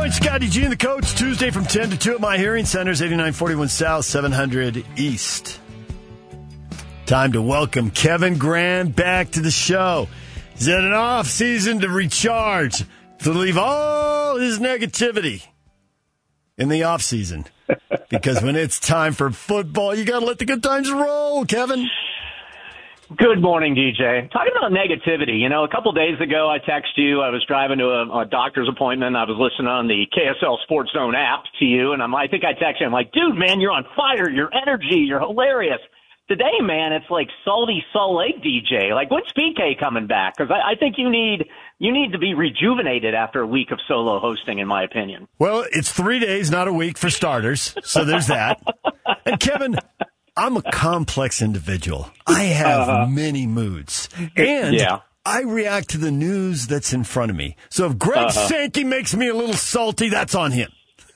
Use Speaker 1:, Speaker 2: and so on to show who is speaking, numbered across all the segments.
Speaker 1: Join Scotty G and the coach Tuesday from 10 to 2 at My Hearing Centers, 8941 South, 700 East. Time to welcome Kevin Grant back to the show. He's had an off season to recharge, to leave all his negativity in the off season. Because when it's time for football, you got to let the good times roll, Kevin.
Speaker 2: Good morning, DJ. Talking about negativity, a couple days ago I texted you. I was driving to a doctor's appointment. I was listening on the KSL Sports Zone app to you, and I think I texted you. I'm like, dude, man, you're on fire. Your energy, you're hilarious. Today, man, it's like salty Salt Lake DJ. Like, when's PK coming back? Because I think you need to be rejuvenated after a week of solo hosting, in my opinion.
Speaker 1: Well, it's 3 days, not a week for starters. So there's that. And Kevin, I'm a complex individual. I have many moods. And I react to the news that's in front of me. So if Greg Sankey makes me a little salty, that's on him.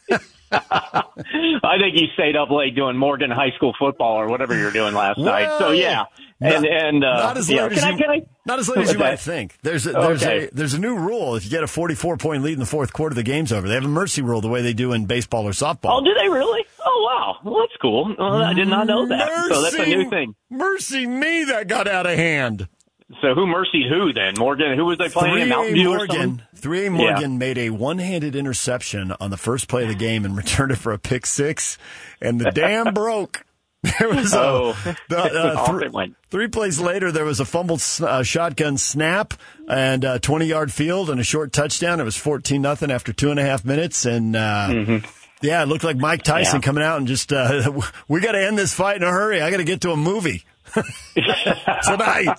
Speaker 2: I think you stayed up late doing Morgan High School football or whatever you were doing last night. So yeah,
Speaker 1: not as late as you might think. There's a new rule. If you get a 44-point lead in the fourth quarter, the game's over. They have a mercy rule the way they do in baseball or softball.
Speaker 2: Oh, do they really? Oh, wow. Well, that's cool. I did not know that. So that's a new thing.
Speaker 1: Mercy me, that got out of hand.
Speaker 2: So who mercied who then? Morgan, who was they playing? Mountain View or something?
Speaker 1: 3A Morgan made a one-handed interception on the first play of the game and returned it for a pick six, and the dam broke. There was 3 plays later, there was a fumbled shotgun snap and a 20-yard field and a short touchdown. It was 14-0 after 2.5 minutes, and it looked like Mike Tyson coming out and just we got to end this fight in a hurry. I got to get to a movie. Tonight.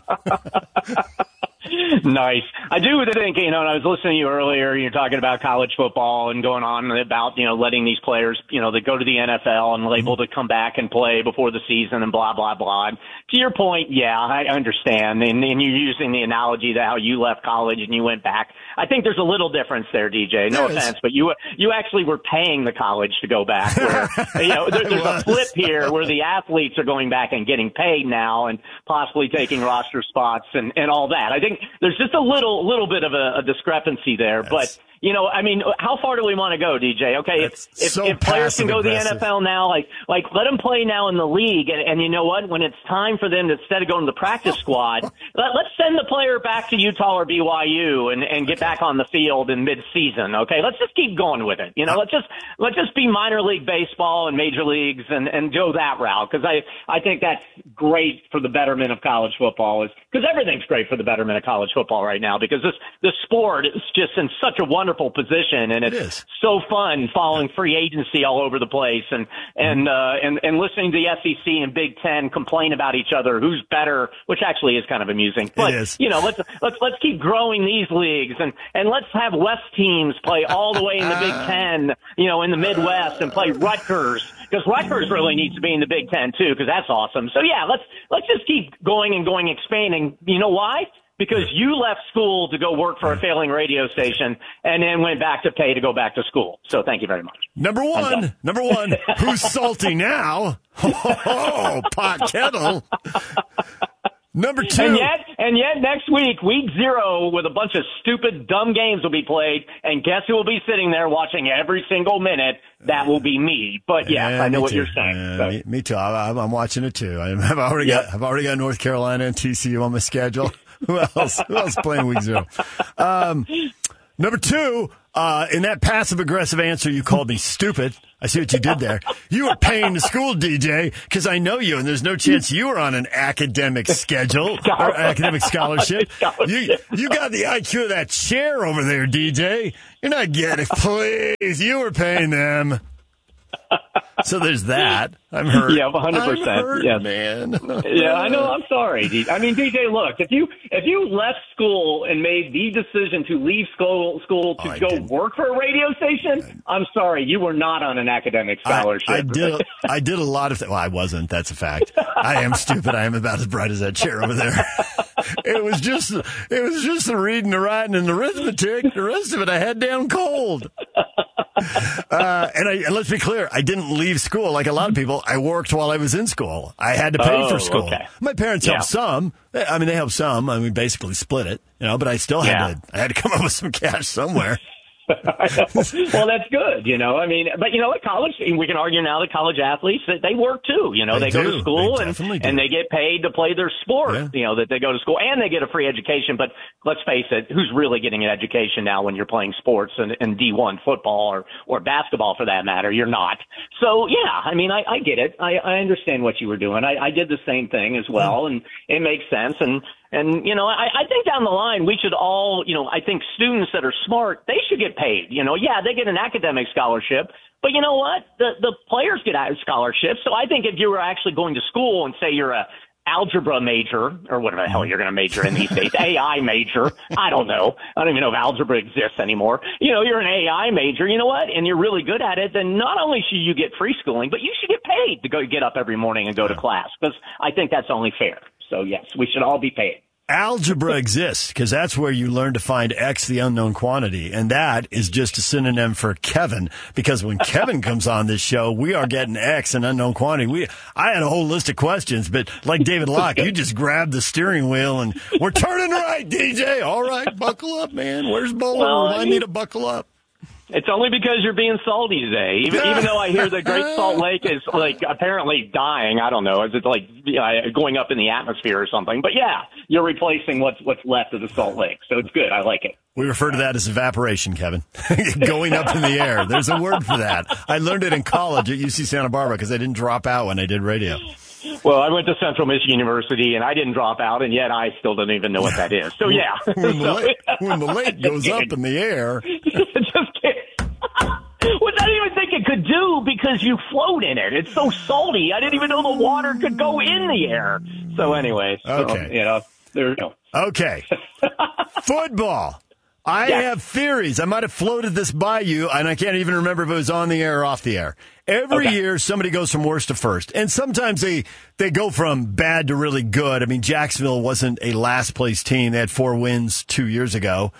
Speaker 2: Nice. I do think, and I was listening to you earlier, you're talking about college football and going on about, letting these players, they go to the NFL and able to come back and play before the season and blah, blah, blah. And to your point, I understand. And you're using the analogy to how you left college and you went back. I think there's a little difference there, DJ. No offense, but you actually were paying the college to go back. Where, there's a flip here where the athletes are going back and getting paid now and possibly taking roster spots and all that. I think there's just a little bit of a discrepancy there, but how far do we want to go, DJ? Okay, if players can go to the NFL now, like let them play now in the league, and you know what? When it's time for them to, instead of going to the practice squad, let's send the player back to Utah or BYU and get back on the field in mid-season. Okay, let's just keep going with it. Let's just be minor league baseball and major leagues and go that route, because I think that's great for the betterment of college football, because everything's great for the betterment of college football right now, because this sport is just in such a wonderful position, and it's so fun following free agency all over the place and listening to the SEC and Big Ten complain about each other, who's better, which actually is kind of amusing. But let's keep growing these leagues and let's have West teams play all the way in the Big Ten, in the Midwest, and play Rutgers, because Rutgers really needs to be in the Big Ten too, because that's awesome. So let's just keep going and expanding. You know why? Because you left school to go work for a failing radio station and then went back to pay to go back to school. So thank you very much.
Speaker 1: Number one, who's salty now? Oh, pot kettle. Number 2.
Speaker 2: And yet next week, week 0, with a bunch of stupid, dumb games will be played, and guess who will be sitting there watching every single minute? That will be me. But I know what you're saying.
Speaker 1: Me too. I'm watching it too. I've already got North Carolina and TCU on my schedule. Who else playing week 0? Number 2, in that passive-aggressive answer, you called me stupid. I see what you did there. You were paying the school, DJ, because I know you, and there's no chance you were on an academic schedule or academic scholarship. You got the IQ of that chair over there, DJ. You're not getting it. Please, you were paying them. So there's that. I'm hurt.
Speaker 2: Yeah, 100%.
Speaker 1: Yeah, man.
Speaker 2: Yeah, I know. I'm sorry. I mean, DJ, look, if you left school and made the decision to leave school to go work for a radio station, I'm sorry, you were not on an academic scholarship.
Speaker 1: I did a lot of. Well, I wasn't. That's a fact. I am stupid. I am about as bright as that chair over there. It was just the reading, the writing, and the arithmetic. The rest of it I had down cold. And let's be clear, I didn't leave school like a lot of people. I worked while I was in school. I had to pay for school. Okay. My parents helped some. I mean, they helped some. I mean, basically split it, but I still had to come up with some cash somewhere.
Speaker 2: Well, that's good, I mean, but at college, we can argue now that college athletes, they work too, they go to school and they get paid to play their sport, that they go to school and they get a free education. But let's face it, who's really getting an education now when you're playing sports and D1 football or basketball for that matter? You're not. So, yeah, I mean, I get it. I understand what you were doing. I did the same thing as well, and it makes sense. And I think down the line we should all, I think students that are smart, they should get paid. Yeah, they get an academic scholarship, but you know what? The players get scholarships. So I think if you were actually going to school and say you're a algebra major or whatever the hell you're going to major in these days, AI major, I don't know. I don't even know if algebra exists anymore. You're an AI major, you know what? And you're really good at it, then not only should you get free schooling, but you should get paid to get up every morning and go to class, because I think that's only fair. So, yes, we should all be paid.
Speaker 1: Algebra exists because that's where you learn to find X, the unknown quantity. And that is just a synonym for Kevin, because when Kevin comes on this show, we are getting X, an unknown quantity. I had a whole list of questions, but like David Locke, you just grabbed the steering wheel and we're turning right, DJ. All right, buckle up, man. Where's Bowler? Remind me to buckle up.
Speaker 2: It's only because you're being salty today. Even though I hear the Great Salt Lake is apparently dying. I don't know. Is it going up in the atmosphere or something? But yeah, you're replacing what's left of the Salt Lake. So it's good. I like it.
Speaker 1: We refer to that as evaporation, Kevin. Going up in the air. There's a word for that. I learned it in college at UC Santa Barbara because I didn't drop out when I did radio.
Speaker 2: Well, I went to Central Michigan University, and I didn't drop out, and yet I still don't even know what that is. So, yeah.
Speaker 1: When the lake goes up in the air.
Speaker 2: Just kidding. Which I didn't even think it could do because you float in it. It's so salty. I didn't even know the water could go in the air. So, anyway.
Speaker 1: Okay.
Speaker 2: There you go.
Speaker 1: Okay. Football. I have theories. I might have floated this by you, and I can't even remember if it was on the air or off the air. Every year, somebody goes from worst to first. And sometimes they go from bad to really good. I mean, Jacksonville wasn't a last-place team. They had 4 wins 2 years ago.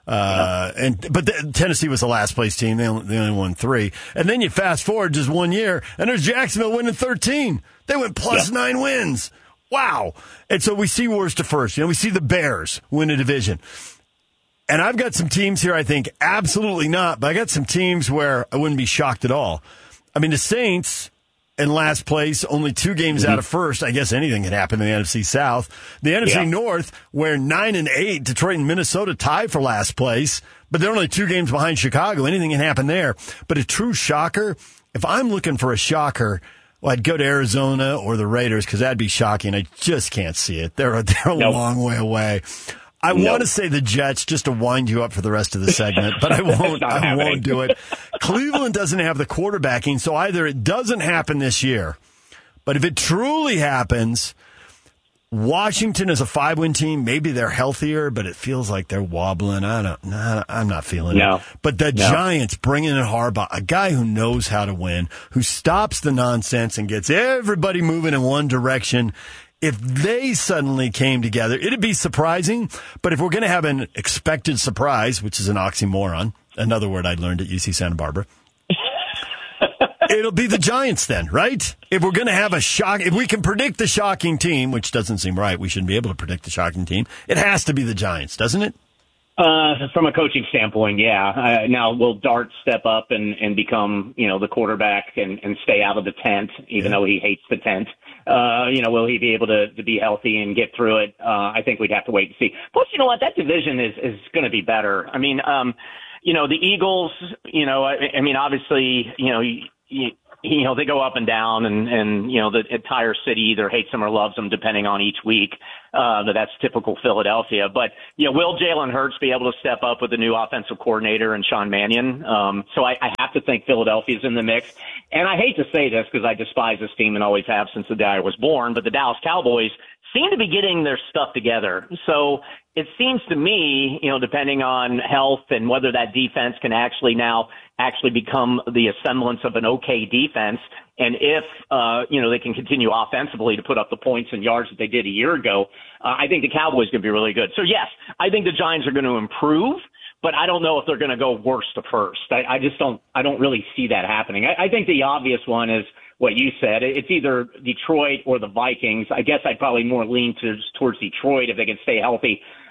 Speaker 1: But Tennessee was the last-place team. They only won 3. And then you fast-forward just 1 year, and there's Jacksonville winning 13. They went plus 9 wins. Wow. And so we see worst to first. We see the Bears win a division. And I've got some teams here I think absolutely not, but I got some teams where I wouldn't be shocked at all. I mean, the Saints in last place, only 2 games out of first. I guess anything can happen in the NFC South. The NFC North, where 9-8, Detroit and Minnesota tie for last place, but they're only 2 games behind Chicago. Anything can happen there. But a true shocker, if I'm looking for a shocker, well, I'd go to Arizona or the Raiders because that'd be shocking. I just can't see it. They're a long way away. I want to say the Jets just to wind you up for the rest of the segment, but I won't. I won't do it. Cleveland doesn't have the quarterbacking, so either it doesn't happen this year, but if it truly happens, Washington is a 5-win team. Maybe they're healthier, but it feels like they're wobbling. I'm not feeling it. But the Giants bringing in Harbaugh, a guy who knows how to win, who stops the nonsense and gets everybody moving in one direction. If they suddenly came together, it'd be surprising. But if we're going to have an expected surprise, which is an oxymoron, another word I learned at UC Santa Barbara, it'll be the Giants then, right? If we're going to have a shock, if we can predict the shocking team, which doesn't seem right, we shouldn't be able to predict the shocking team, it has to be the Giants, doesn't it?
Speaker 2: From a coaching standpoint, yeah. Now, will Dart step up and become, the quarterback and stay out of the tent, even though he hates the tent? Will he be able to be healthy and get through it? I think we'd have to wait and see. Plus, you know what? That division is going to be better. I mean, the Eagles, obviously, they go up and down and the entire city either hates them or loves them depending on each week. That's typical Philadelphia. But, will Jalen Hurts be able to step up with the new offensive coordinator and Sean Mannion? So I have to think Philadelphia's in the mix. And I hate to say this because I despise this team and always have since the day I was born, but the Dallas Cowboys seem to be getting their stuff together. So it seems to me, depending on health and whether that defense can actually become the semblance of an okay defense, and if they can continue offensively to put up the points and yards that they did a year ago, I think the Cowboys are going to be really good. So yes, I think the Giants are going to improve, but I don't know if they're going to go worst to first. I don't really see that happening. I think the obvious one is what you said. It's either Detroit or the Vikings. I guess I'd probably more lean towards Detroit if they can stay healthy.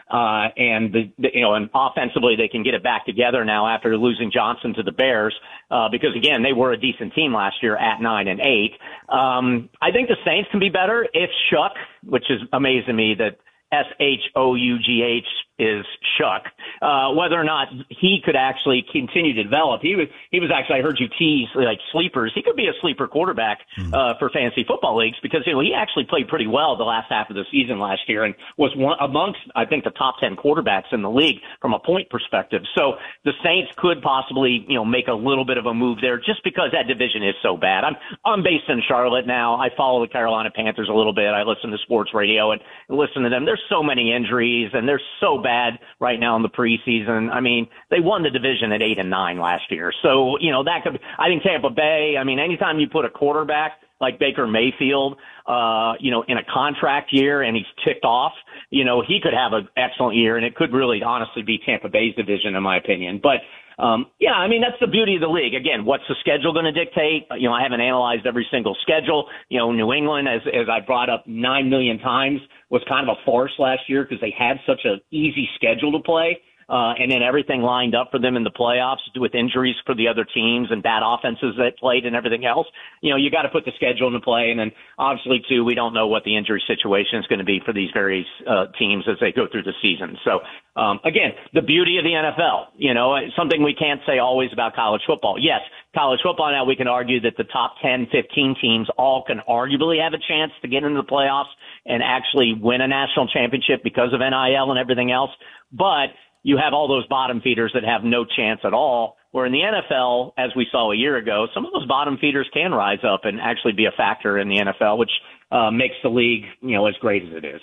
Speaker 2: And offensively they can get it back together now after losing Johnson to the Bears, because again, they were a decent team last year at 9-8. I think the Saints can be better if Shuck, which is amazing to me that Shough is Shuck, whether or not he could actually continue to develop. He was actually, I heard you tease like sleepers. He could be a sleeper quarterback for fantasy football leagues, because he actually played pretty well the last half of the season last year and was one amongst, I think, the top 10 quarterbacks in the league from a point perspective. So the Saints could possibly, make a little bit of a move there just because that division is so bad. I'm based in Charlotte now. I follow the Carolina Panthers a little bit. I listen to sports radio and listen to them. There's so many injuries and they're so bad right now in the preseason. I mean, they won the division at 8-9 last year. So, that could, I think Tampa Bay, anytime you put a quarterback like Baker Mayfield, in a contract year and he's ticked off, he could have an excellent year, and it could really honestly be Tampa Bay's division in my opinion. But that's the beauty of the league. Again, what's the schedule going to dictate? I haven't analyzed every single schedule. New England, as I brought up 9 million times, was kind of a farce last year because they had such an easy schedule to play. And then everything lined up for them in the playoffs with injuries for the other teams and bad offenses that played and everything else. You got to put the schedule into play. And then obviously, too, we don't know what the injury situation is going to be for these various teams as they go through the season. So, again, the beauty of the NFL, something we can't say always about college football. Yes, college football now we can argue that the top 10, 15 teams all can arguably have a chance to get into the playoffs and actually win a national championship because of NIL and everything else. But you have all those bottom feeders that have no chance at all, where in the NFL, as we saw a year ago, some of those bottom feeders can rise up and actually be a factor in the NFL, which makes the league, as great as it is.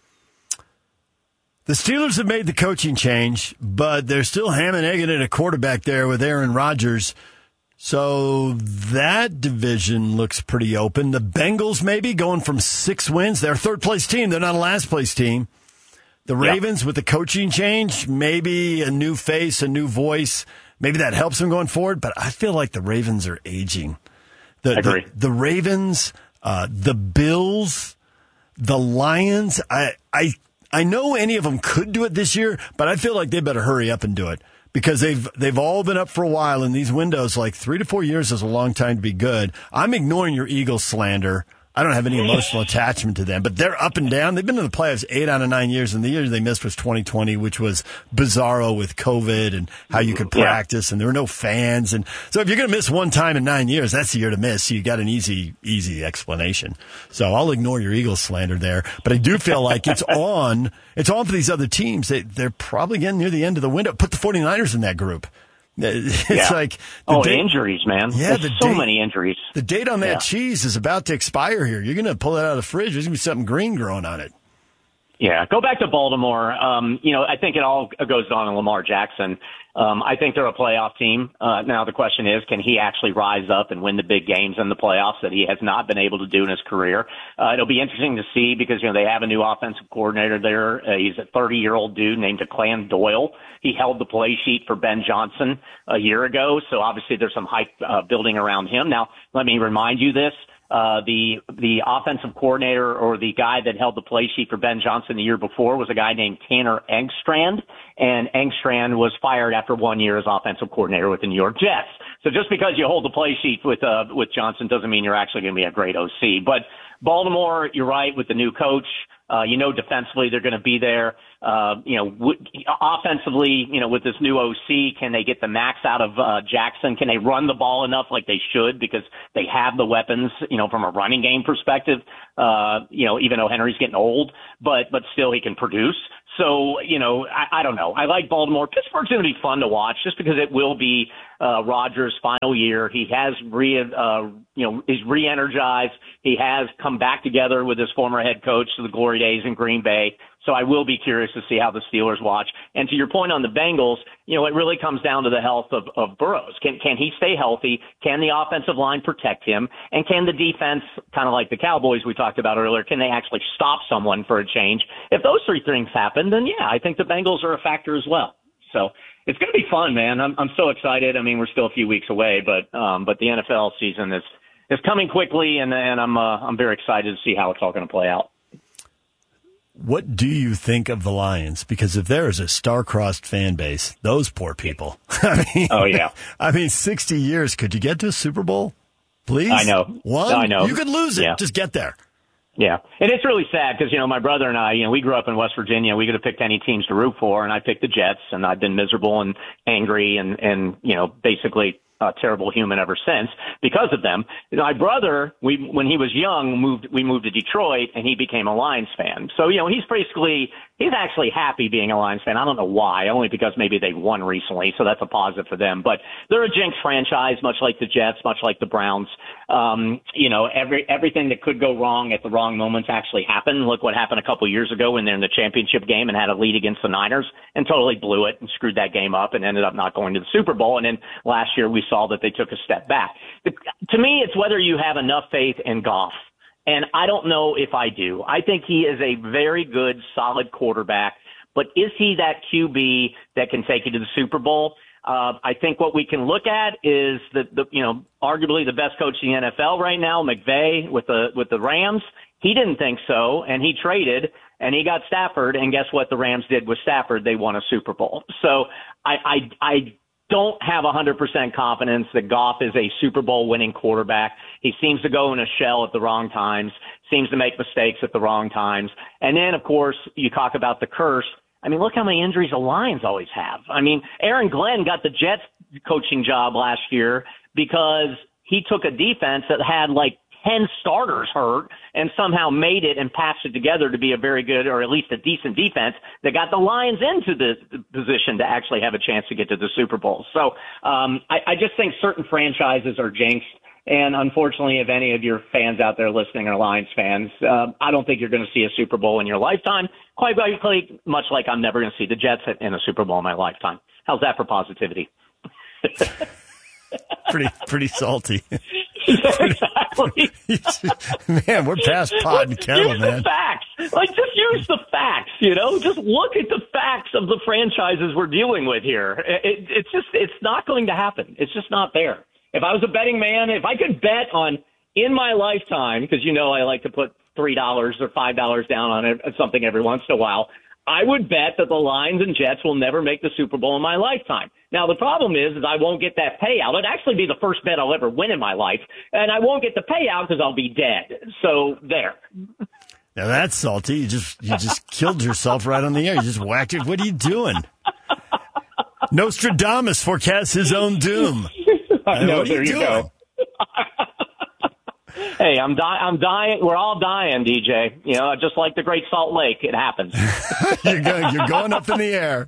Speaker 1: The Steelers have made the coaching change, but they're still ham and egging at a quarterback there with Aaron Rodgers. So that division looks pretty open. The Bengals maybe going from 6 wins. They're a third-place team. They're not a last-place team. The Ravens with the coaching change, maybe a new face, a new voice. Maybe that helps them going forward, but I feel like the Ravens are aging.
Speaker 2: I agree.
Speaker 1: The Ravens, the Bills, the Lions, I know any of them could do it this year, but I feel like they better hurry up and do it because they've all been up for a while in these windows. Like 3 to 4 years is a long time to be good. I'm ignoring your Eagles slander. I don't have any emotional attachment to them, but they're up and down. They've been in the playoffs 8 out of 9 years, and the year they missed was 2020, which was bizarro with COVID and how you could practice, and there were no fans. And so if you're going to miss one time in 9 years, that's the year to miss. So you got an easy explanation. So I'll ignore your Eagles slander there, but I do feel like it's on for these other teams. They're probably getting near the end of the window. Put the 49ers in that group. It's like
Speaker 2: injuries, man. Yeah, there's so many injuries.
Speaker 1: The date on that cheese is about to expire here. You're going to pull it out of the fridge. There's going to be something green growing on it.
Speaker 2: Yeah, go back to Baltimore. I think it all goes on in Lamar Jackson. I think they're a playoff team. Now the question is, can he actually rise up and win the big games in the playoffs that he has not been able to do in his career? It'll be interesting to see because, they have a new offensive coordinator there. He's a 30-year-old dude named Declan Doyle. He held the play sheet for Ben Johnson a year ago. So obviously there's some hype building around him. Now, let me remind you this. The offensive coordinator or the guy that held the play sheet for Ben Johnson the year before was a guy named Tanner Engstrand, and Engstrand was fired after 1 year as offensive coordinator with the New York Jets. So just because you hold the play sheet with Johnson doesn't mean you're actually going to be a great OC. But Baltimore, you're right, with the new coach. Defensively they're going to be there. Offensively, with this new OC, can they get the max out of Jackson? Can they run the ball enough like they should because they have the weapons, from a running game perspective, even though Henry's getting old, but still he can produce. So, I don't know. I like Baltimore. Pittsburgh's going to be fun to watch just because it will be Rodgers' final year. He has he's re-energized. He has come back together with his former head coach to the glory days in Green Bay. So I will be curious to see how the Steelers watch. And to your point on the Bengals, it really comes down to the health of Burrows. Can he stay healthy? Can the offensive line protect him? And can the defense, kind of like the Cowboys we talked about earlier, can they actually stop someone for a change? If those three things happen, then I think the Bengals are a factor as well. So it's going to be fun, man. I'm so excited. I mean, we're still a few weeks away, but the NFL season is coming quickly, and I'm very excited to see how it's all going to play out.
Speaker 1: What do you think of the Lions? Because if there is a star-crossed fan base, those poor people.
Speaker 2: Oh, yeah.
Speaker 1: 60 years. Could you get to a Super Bowl? Please?
Speaker 2: I know.
Speaker 1: One?
Speaker 2: I know.
Speaker 1: You could lose it.
Speaker 2: Yeah.
Speaker 1: Just get there.
Speaker 2: Yeah. And it's really sad because, my brother and I, we grew up in West Virginia. We could have picked any teams to root for, and I picked the Jets, and I've been miserable and angry and basically a terrible human ever since because of them. My brother, when he was young, we moved to Detroit, and he became a Lions fan. So, he's actually happy being a Lions fan. I don't know why, only because maybe they won recently, so that's a positive for them. But they're a jinx franchise, much like the Jets, much like the Browns. Everything that could go wrong at the wrong moments actually happened. Look what happened a couple years ago when they're in the championship game and had a lead against the Niners and totally blew it and screwed that game up and ended up not going to the Super Bowl. And then last year we saw that they took a step back. To me, it's whether you have enough faith in Goff. And I don't know if I do. I think he is a very good, solid quarterback. But is he that QB that can take you to the Super Bowl? I think what we can look at is arguably the best coach in the NFL right now, McVay with the Rams. He didn't think so, and he traded, and he got Stafford. And guess what the Rams did with Stafford? They won a Super Bowl. So I don't have 100% confidence that Goff is a Super Bowl winning quarterback. He seems to go in a shell at the wrong times, seems to make mistakes at the wrong times. And then, of course, you talk about the curse. Look how many injuries the Lions always have. Aaron Glenn got the Jets coaching job last year because he took a defense that had like 10 starters hurt and somehow made it and patched it together to be a very good or at least a decent defense that got the Lions into the position to actually have a chance to get to the Super Bowl. So I just think certain franchises are jinxed. And unfortunately, if any of your fans out there listening are Lions fans, I don't think you're going to see a Super Bowl in your lifetime. Quite likely, much like I'm never going to see the Jets in a Super Bowl in my lifetime. How's that for positivity?
Speaker 1: pretty salty.
Speaker 2: Exactly.
Speaker 1: Man, we're past pot and kettle,
Speaker 2: use
Speaker 1: man.
Speaker 2: The facts. Just use the facts, Just look at the facts of the franchises we're dealing with here. It's not going to happen. It's just not there. If I was a betting man, if I could bet on in my lifetime, because I like to put $3 or $5 down on something every once in a while, I would bet that the Lions and Jets will never make the Super Bowl in my lifetime. Now, the problem is I won't get that payout. It'd actually be the first bet I'll ever win in my life, and I won't get the payout because I'll be dead. So there.
Speaker 1: Now that's salty. You just killed yourself right on the air. You just whacked it. What are you doing? Nostradamus forecasts his own doom.
Speaker 2: I know, there you go. Hey, I'm dying. We're all dying, DJ. Just like the Great Salt Lake, it happens.
Speaker 1: You're going up in the air.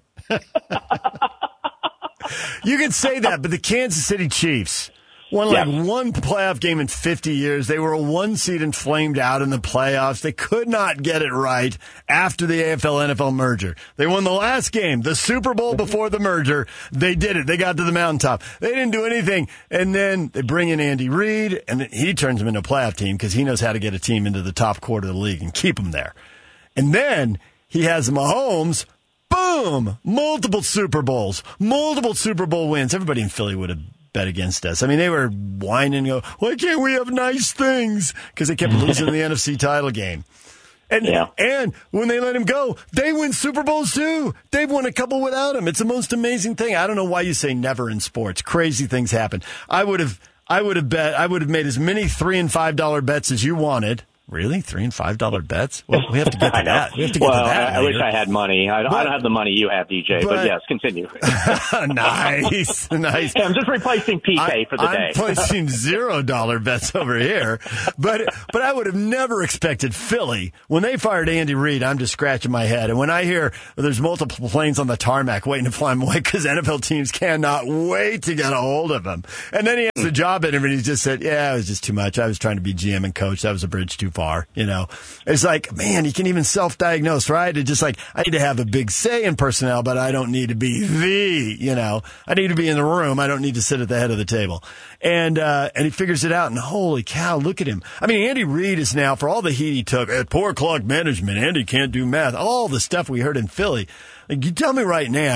Speaker 1: You can say that, but the Kansas City Chiefs won one playoff game in 50 years. They were a 1 seed and flamed out in the playoffs. They could not get it right after the AFL-NFL merger. They won the last game, the Super Bowl before the merger. They did it. They got to the mountaintop. They didn't do anything. And then they bring in Andy Reid, and he turns them into a playoff team because he knows how to get a team into the top quarter of the league and keep them there. And then he has Mahomes. Boom! Multiple Super Bowls, multiple Super Bowl wins. Everybody in Philly would have bet against us. They were whining and go, why can't we have nice things? Because they kept losing the NFC title game. And when they let him go, they win Super Bowls too. They've won a couple without him. It's the most amazing thing. I don't know why you say never in sports. Crazy things happen. I would have made as many $3 and $5 bets as you wanted. Really? $3 and $5 bets? Well, we have to get to that. We have to get to that.
Speaker 2: I wish I had money. I don't have the money you have, DJ. But yes, continue.
Speaker 1: Nice.
Speaker 2: Hey, I'm just replacing PK for the day.
Speaker 1: I'm placing $0 bets over here. But I would have never expected Philly. When they fired Andy Reid, I'm just scratching my head. And when I hear there's multiple planes on the tarmac waiting to fly him away because NFL teams cannot wait to get a hold of him. And then he has a job interview and he just said, it was just too much. I was trying to be GM and coach. That was a bridge too far, It's like, man, you can even self-diagnose, right? It's just like, I need to have a big say in personnel, but I don't need to be I need to be in the room. I don't need to sit at the head of the table. And he figures it out, and holy cow, look at him. Andy Reid is now, for all the heat he took, at poor clock management, Andy can't do math, all the stuff we heard in Philly. Like, you tell me right now,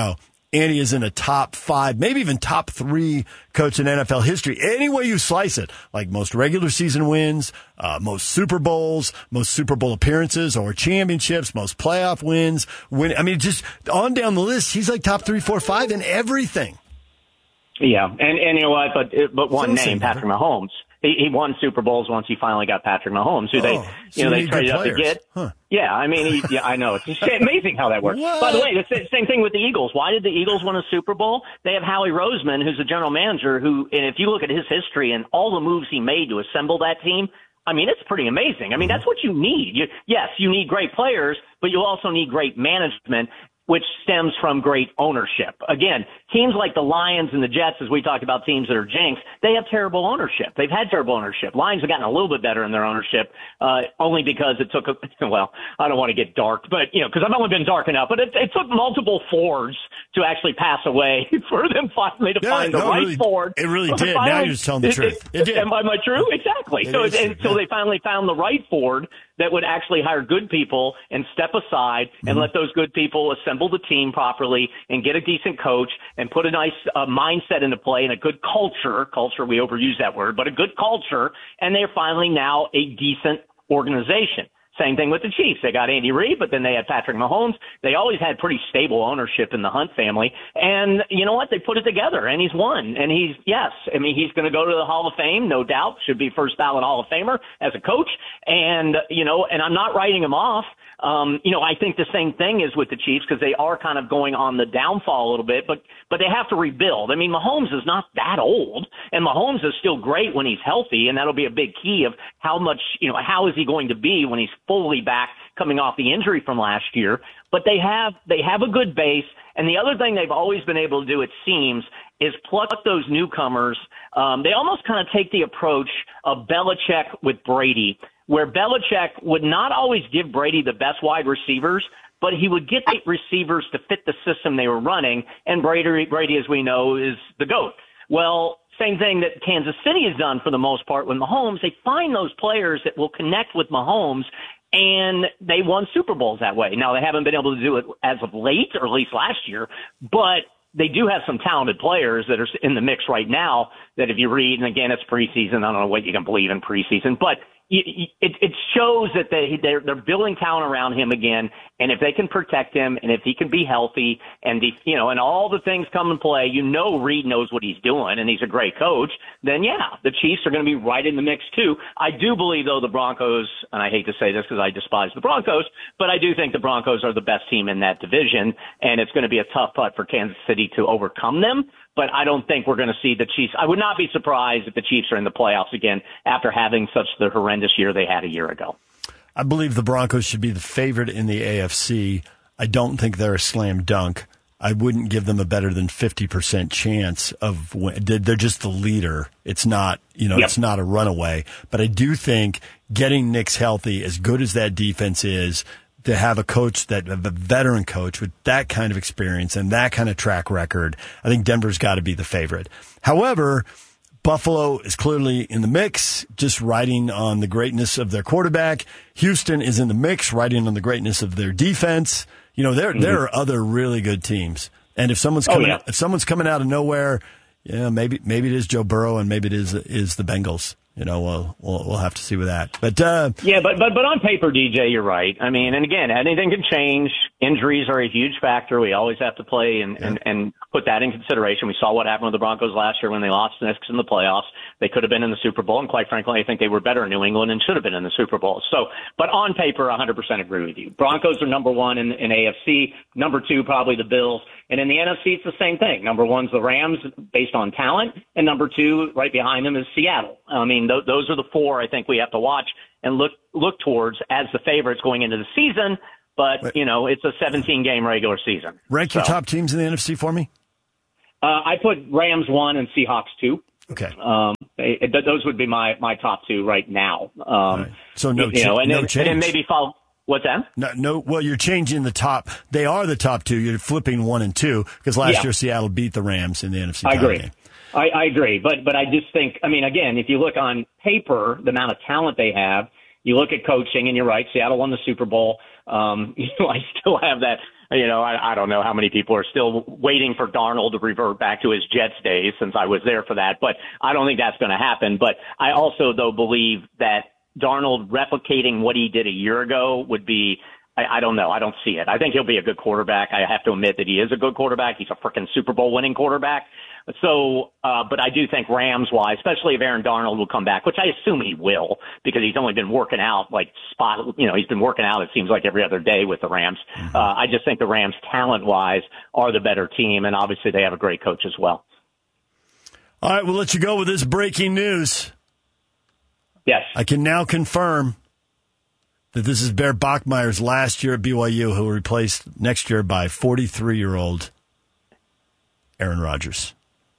Speaker 1: Andy isn't a top 5, maybe even top 3 coach in NFL history. Any way you slice it, like most regular season wins, most Super Bowls, most Super Bowl appearances or championships, most playoff wins. Just on down the list, he's like top 3, 4, 5 in everything.
Speaker 2: Yeah, and you know what? But one name, Patrick Mahomes. He won Super Bowls once he finally got Patrick Mahomes, who they traded up to get.
Speaker 1: Huh.
Speaker 2: Yeah, I mean, I know. It's amazing how that works.
Speaker 1: What?
Speaker 2: By the way, the same thing with the Eagles. Why did the Eagles win a Super Bowl? They have Howie Roseman, who's the general manager, and if you look at his history and all the moves he made to assemble that team, I mean, it's pretty amazing. I mean, that's what you need. Yes, you need great players, but you also need great management, which stems from great ownership. Again, teams like the Lions and the Jets, as we talked about teams that are jinxed, they have terrible ownership. They've had terrible ownership. Lions have gotten a little bit better in their ownership, only because it took I don't want to get dark, but, because I've only been dark enough, but it took multiple Fords to actually pass away for them finally to find the right Ford.
Speaker 1: It really did. Now you're just telling the truth. It did.
Speaker 2: Am I true? Exactly. So they finally found the right Ford that would actually hire good people and step aside and let those good people assemble the team properly and get a decent coach and put a nice mindset into play and a good culture. Culture, we overuse that word, but a good culture. And they're finally now a decent organization. Same thing with the Chiefs. They got Andy Reid, but then they had Patrick Mahomes. They always had pretty stable ownership in the Hunt family. And you know what? They put it together, and he's won. And he's going to go to the Hall of Fame, no doubt. Should be first ballot Hall of Famer as a coach. And, and I'm not writing him off. I think the same thing is with the Chiefs because they are kind of going on the downfall a little bit, but they have to rebuild. I mean, Mahomes is not that old, and Mahomes is still great when he's healthy, and that'll be a big key of how much, how is he going to be when he's fully back coming off the injury from last year. But they have a good base, and the other thing they've always been able to do, it seems, is pluck those newcomers. They almost kind of take the approach of Belichick with Brady, where Belichick would not always give Brady the best wide receivers, but he would get the receivers to fit the system they were running, and Brady, as we know, is the GOAT. Well, same thing that Kansas City has done for the most part with Mahomes. They find those players that will connect with Mahomes, and they won Super Bowls that way. Now, they haven't been able to do it as of late, or at least last year, but they do have some talented players that are in the mix right now that if you read, and again, it's preseason, I don't know what you can believe in preseason, but it shows that they're building talent around him again, and if they can protect him, and if he can be healthy, and and all the things come in play, Reid knows what he's doing, and he's a great coach. Then the Chiefs are going to be right in the mix too. I do believe though the Broncos, and I hate to say this because I despise the Broncos, but I do think the Broncos are the best team in that division, and it's going to be a tough putt for Kansas City to overcome them. But I don't think we're going to see the Chiefs. I would not be surprised if the Chiefs are in the playoffs again after having such the horrendous year they had a year ago.
Speaker 1: I believe the Broncos should be the favorite in the AFC. I don't think they're a slam dunk. I wouldn't give them a better than 50% chance of they're just the leader. It's not, It's not a runaway. But I do think getting Nick's healthy, as good as that defense is, to have a veteran coach with that kind of experience and that kind of track record, I think Denver's got to be the favorite. However, Buffalo is clearly in the mix, just riding on the greatness of their quarterback. Houston is in the mix, riding on the greatness of their defense. There are other really good teams. And if someone's coming out of nowhere, maybe it is Joe Burrow and maybe it is the Bengals. We'll have to see with that. But
Speaker 2: but on paper, DJ, you're right. I mean, and again, anything can change. Injuries are a huge factor. We always have to play and put that in consideration. We saw what happened with the Broncos last year when they lost the Knicks in the playoffs. They could have been in the Super Bowl, and quite frankly, I think they were better in New England and should have been in the Super Bowl. So, but on paper, 100% agree with you. Broncos are number one in AFC. Number two, probably the Bills. And in the NFC, it's the same thing. Number one's the Rams based on talent, and number two, right behind them, is Seattle. I mean, those are the four I think we have to watch and look towards as the favorites going into the season. But, it's a 17-game regular season.
Speaker 1: Rank your top teams in the NFC for me.
Speaker 2: I put Rams 1 and Seahawks 2.
Speaker 1: Okay.
Speaker 2: Those would be my top two right now.
Speaker 1: Right. So no change.
Speaker 2: And then maybe follow. What's that?
Speaker 1: No. Well, you're changing the top. They are the top two. You're flipping 1 and 2 because last year Seattle beat the Rams in the NFC title game.
Speaker 2: I agree. But I just think, again, if you look on paper, the amount of talent they have, you look at coaching, and you're right, Seattle won the Super Bowl. I still have that I don't know how many people are still waiting for Darnold to revert back to his Jets days, since I was there for that, but I don't think that's going to happen. But I also, though, believe that Darnold replicating what he did a year ago would be, I don't know. I don't see it. I think he'll be a good quarterback. I have to admit that he is a good quarterback. He's a freaking Super Bowl winning quarterback. So, but I do think Rams-wise, especially if Aaron Darnold will come back, which I assume he will, because he's only been working out he's been working out, it seems like, every other day with the Rams. I just think the Rams, talent-wise, are the better team, and obviously they have a great coach as well.
Speaker 1: All right, we'll let you go with this breaking news.
Speaker 2: Yes.
Speaker 1: I can now confirm that this is Bear Bachmeier's last year at BYU, who will be replaced next year by 43-year-old Aaron Rodgers.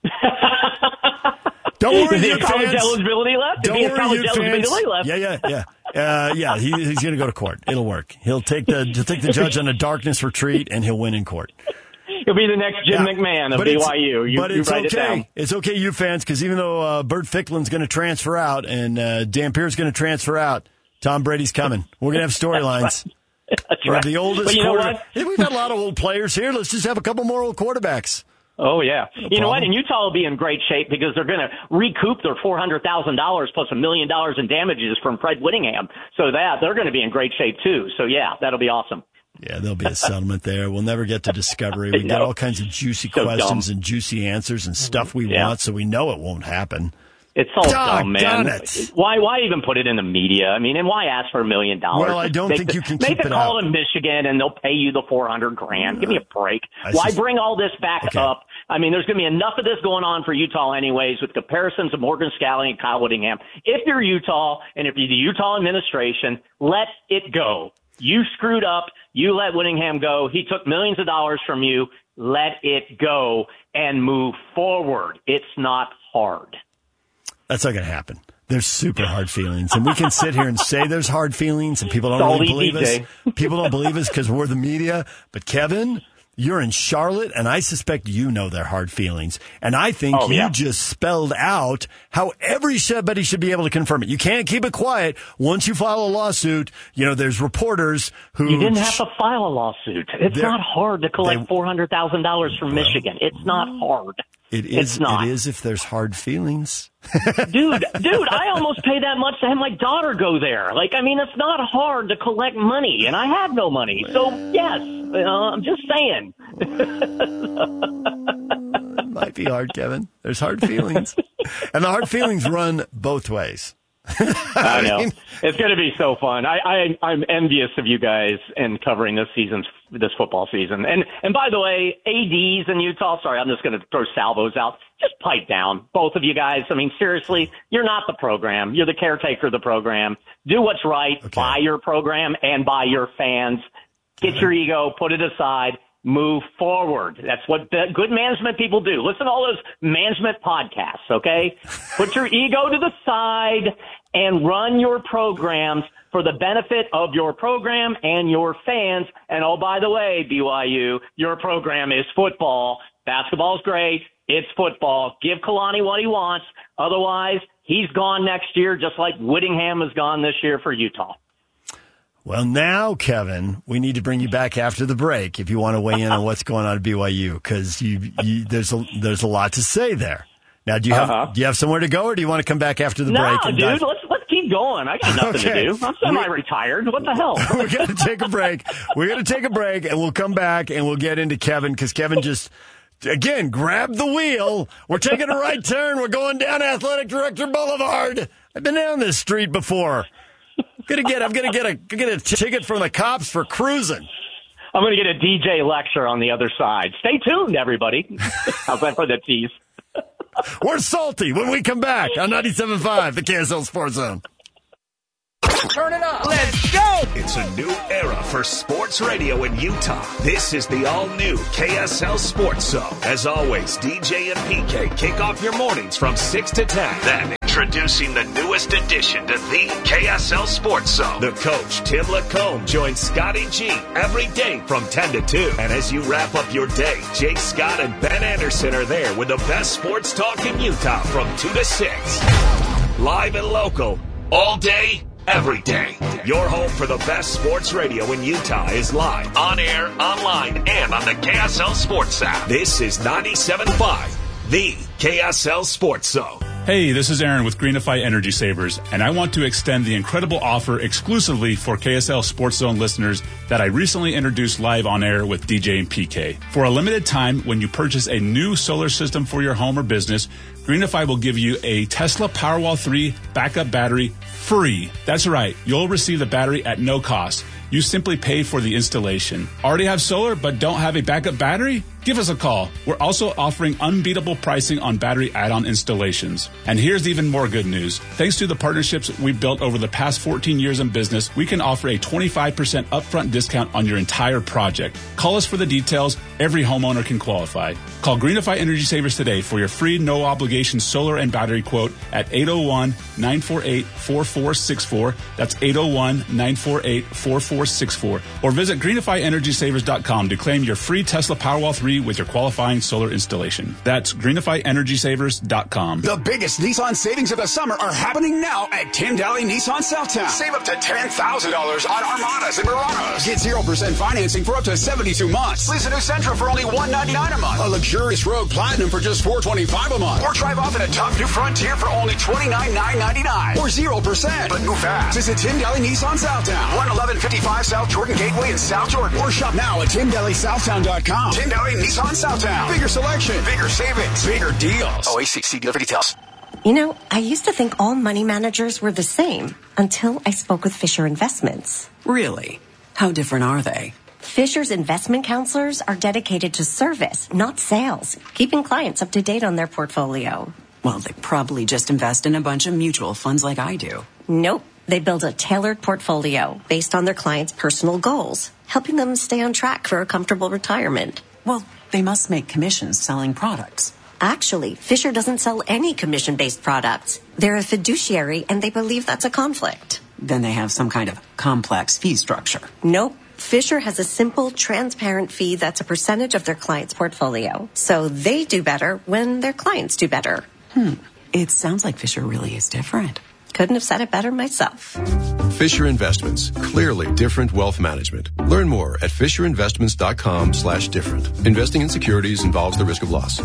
Speaker 1: Don't worry,
Speaker 2: Is he college eligibility left?
Speaker 1: Don't worry, you fans. Yeah. He's going to go to court. It'll work. He'll take the judge on a darkness retreat, and he'll win in court.
Speaker 2: He'll be the next Jim McMahon of BYU.
Speaker 1: It's
Speaker 2: write
Speaker 1: okay.
Speaker 2: It down.
Speaker 1: It's okay, you fans, because even though Bert Ficklin's going to transfer out and Dan Pierce's going to transfer out, Tom Brady's coming. We're going to have storylines.
Speaker 2: That's right.
Speaker 1: The oldest
Speaker 2: but you know what?
Speaker 1: We've got a lot of old players here. Let's just have a couple more old quarterbacks.
Speaker 2: Oh, yeah. You know what? And Utah will be in great shape because they're going to recoup their $400,000 plus $1 million in damages from Fred Whittingham. So they're going to be in great shape, too. So, yeah, that'll be awesome.
Speaker 1: Yeah, there'll be a settlement there. We'll never get to discovery. We got all kinds of juicy questions and juicy answers and stuff we want, so we know it won't happen.
Speaker 2: It's all dumb, man. Why even put it in the media? I mean, and why ask for $1 million?
Speaker 1: Well, I don't think you can keep it out.
Speaker 2: Make a call in Michigan, and they'll pay you the $400,000. Give me a break. Why bring all this back up? I mean, there's going to be enough of this going on for Utah anyways, with comparisons of Morgan Scalley and Kyle Whittingham. If you're Utah, and if you're the Utah administration, let it go. You screwed up. You let Whittingham go. He took millions of dollars from you. Let it go and move forward. It's not hard. That's not going to happen. There's super hard feelings. And we can sit here and say there's hard feelings, and people don't really believe us. People don't believe us because we're the media. But, Kevin, you're in Charlotte, and I suspect you know their hard feelings. And I think you just spelled out how everybody should be able to confirm it. You can't keep it quiet. Once you file a lawsuit, there's reporters who... You didn't have to file a lawsuit. It's not hard to collect $400,000 from Michigan. It's not hard.
Speaker 1: It is if there's hard feelings.
Speaker 2: Dude, I almost pay that much to have my daughter go there. It's not hard to collect money, and I have no money. So, yes, I'm just saying.
Speaker 1: It might be hard, Kevin. There's hard feelings. And the hard feelings run both ways.
Speaker 2: I know. It's going to be so fun. I'm envious of you guys in covering this football season. And by the way, ADs in Utah, sorry, I'm just going to throw salvos out. Just pipe down, both of you guys. I mean, seriously, you're not the program. You're the caretaker of the program. Do what's right by your program and by your fans. Get your ego, put it aside. Move forward. That's what good management people do. Listen to all those management podcasts, okay? Put your ego to the side and run your programs for the benefit of your program and your fans. And oh, by the way, BYU, your program is football. Basketball's great. It's football. Give Kalani what he wants. Otherwise, he's gone next year, just like Whittingham is gone this year for Utah.
Speaker 1: Well, now, Kevin, we need to bring you back after the break if you want to weigh in on what's going on at BYU, because there's a lot to say there. Now, do you have somewhere to go, or do you want to come back after the break?
Speaker 2: No, dude, let's keep going. I got nothing to do. I'm semi-retired. What the hell?
Speaker 1: We're going to take a break. And we'll come back, and we'll get into Kevin, because Kevin just, again, grabbed the wheel. We're taking a right turn. We're going down Athletic Director Boulevard. I've been down this street before. I'm gonna get a ticket from the cops for cruising.
Speaker 2: I'm gonna get a DJ lecture on the other side. Stay tuned, everybody. How's that for the tease?
Speaker 1: We're salty when we come back on 97.5, the KSL Sports Zone.
Speaker 3: Turn it up. Let's go.
Speaker 4: It's a new era for sports radio in Utah. This is the all-new KSL Sports Zone. As always, DJ and PK kick off your mornings from 6 to 10. Then, introducing the newest addition to the KSL Sports Zone. The coach, Tim Lacombe, joins Scotty G every day from 10 to 2. And as you wrap up your day, Jake Scott and Ben Anderson are there with the best sports talk in Utah from 2 to 6. Live and local, all day, Every day, your home for the best sports radio in Utah is live, on air, online, and on the KSL Sports app. This is 97.5, the KSL Sports Zone.
Speaker 5: Hey, this is Aaron with Greenify Energy Savers, and I want to extend the incredible offer exclusively for KSL Sports Zone listeners that I recently introduced live on air with DJ and PK. For a limited time, when you purchase a new solar system for your home or business, Greenify will give you a Tesla Powerwall 3 backup battery free. That's right. You'll receive the battery at no cost. You simply pay for the installation. Already have solar but don't have a backup battery? Give us a call. We're also offering unbeatable pricing on battery add-on installations. And here's even more good news. Thanks to the partnerships we've built over the past 14 years in business, we can offer a 25% upfront discount on your entire project. Call us for the details. Every homeowner can qualify. Call Greenify Energy Savers today for your free no-obligation solar and battery quote at 801-948-4464. That's 801-948-4464. Or visit greenifyenergysavers.com to claim your free Tesla Powerwall 3 with your qualifying solar installation. That's greenifyenergysavers.com.
Speaker 6: The biggest Nissan savings of the summer are happening now at Tim Daly Nissan Southtown. Save up to $10,000 on Armadas and Muranos. Get 0% financing for up to 72 months. Lease a new Sentra for only $199 a month. A luxurious Rogue Platinum for just $425 a month. Or drive off in a top new Frontier for only $29,999. Or 0%. But move fast. Visit Tim Daly Nissan Southtown. 11155 South Jordan Gateway in South Jordan. Or shop now at TimDalySouthtown.com. Tim Daly Nissan Southtown. Bigger selection, bigger savings, bigger deals. OACC dealer for details.
Speaker 7: You know, I used to think all money managers were the same until I spoke with Fisher Investments.
Speaker 8: Really? How different are they?
Speaker 7: Fisher's investment counselors are dedicated to service, not sales, keeping clients up to date on their portfolio.
Speaker 8: Well, they probably just invest in a bunch of mutual funds like I do.
Speaker 7: Nope. They build a tailored portfolio based on their clients' personal goals, helping them stay on track for a comfortable retirement.
Speaker 8: Well, they must make commissions selling products.
Speaker 7: Actually, Fisher doesn't sell any commission-based products. They're a fiduciary, and they believe that's a conflict.
Speaker 8: Then they have some kind of complex fee structure.
Speaker 7: Nope. Fisher has a simple, transparent fee that's a percentage of their client's portfolio. So they do better when their clients do better.
Speaker 8: It sounds like Fisher really is different.
Speaker 7: Couldn't have said it better myself.
Speaker 9: Fisher Investments. Clearly different wealth management. Learn more at FisherInvestments.com/different. Investing in securities involves the risk of loss.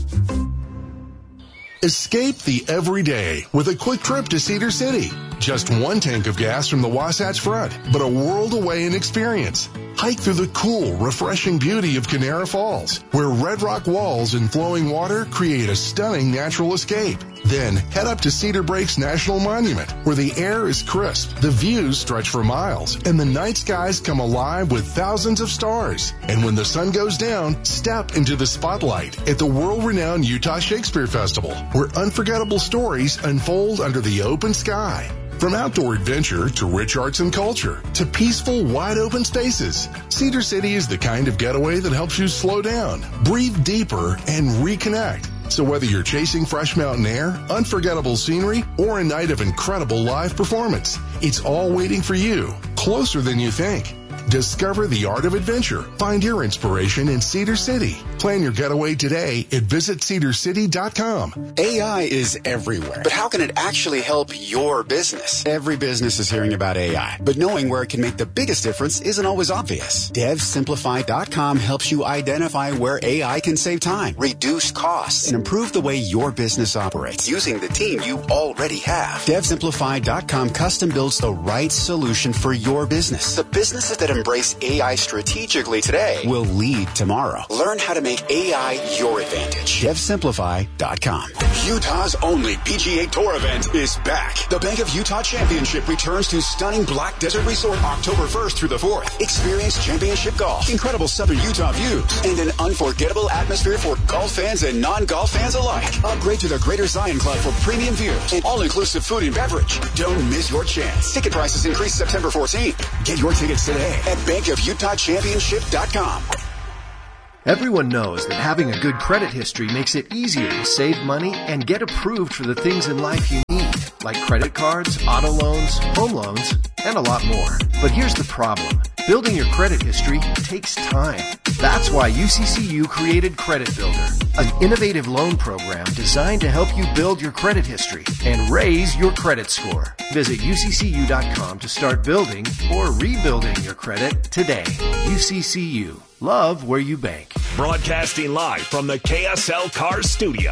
Speaker 10: Escape the everyday with a quick trip to Cedar City. Just one tank of gas from the Wasatch Front, but a world away in experience. Hike through the cool, refreshing beauty of Canara Falls, where red rock walls and flowing water create a stunning natural escape. Then head up to Cedar Breaks National Monument, where the air is crisp, the views stretch for miles, and the night skies come alive with thousands of stars. And when the sun goes down, step into the spotlight at the world-renowned Utah Shakespeare Festival, where unforgettable stories unfold under the open sky. From outdoor adventure to rich arts and culture to peaceful, wide-open spaces, Cedar City is the kind of getaway that helps you slow down, breathe deeper, and reconnect. So whether you're chasing fresh mountain air, unforgettable scenery, or a night of incredible live performance, it's all waiting for you, closer than you think. Discover the art of adventure. Find your inspiration in Cedar City. Plan your getaway today at visitcedarcity.com.
Speaker 6: AI is everywhere, but how can it actually help your business? Every business is hearing about AI, but knowing where it can make the biggest difference isn't always obvious. DevSimplify.com helps you identify where AI can save time, reduce costs, and improve the way your business operates using the team you already have. DevSimplify.com custom builds the right solution for your business. The businesses that embrace AI strategically today will lead tomorrow. Learn how to make AI your advantage. DevSimplify.com. Utah's only PGA Tour event is back. The Bank of Utah Championship returns to stunning Black Desert Resort October 1st through the 4th. Experience championship golf, incredible southern Utah views, and an unforgettable atmosphere for golf fans and non-golf fans alike. Upgrade to the Greater Zion Club for premium views and all-inclusive food and beverage. Don't miss your chance. Ticket prices increase September 14th. Get your tickets today at bankofutahchampionship.com.
Speaker 11: Everyone knows that having a good credit history makes it easier to save money and get approved for the things in life you need, like credit cards, auto loans, home loans, and a lot more. But here's the problem. Building your credit history takes time. That's why UCCU created Credit Builder, an innovative loan program designed to help you build your credit history and raise your credit score. Visit UCCU.com to start building or rebuilding your credit today. UCCU. Love where you bank.
Speaker 4: Broadcasting live from the KSL Cars Studio.